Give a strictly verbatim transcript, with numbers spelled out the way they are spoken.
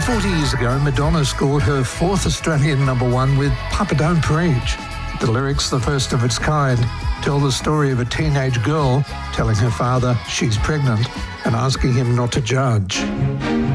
forty years ago, Madonna scored her fourth Australian number one with Papa Don't Preach. The lyrics, the first of its kind, tell the story of a teenage girl telling her father she's pregnant and asking him not to judge.